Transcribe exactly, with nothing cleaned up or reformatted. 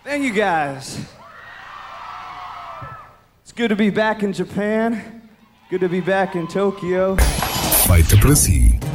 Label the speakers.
Speaker 1: Thank you guys. It's good to be back in Japan. Good to be back in Tokyo.
Speaker 2: Fighter para si.